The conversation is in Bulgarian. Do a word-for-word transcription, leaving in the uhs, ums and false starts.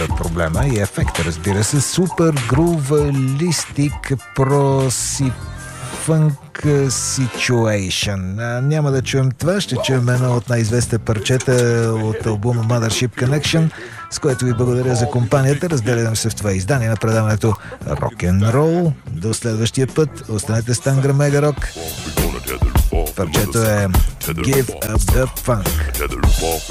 проблема и ефекта, разбира се. Супер грувалистик проси Funk Situation. Няма да чуем това, ще чуем едно от най-известните парчета от албума Mothership Connection, с което ви благодаря за компанията. Разделям се в това издание на предаването Рок-н-рол. До следващия път. Останете с Тангра Мега Рок. Парчето е Give Up The Funk.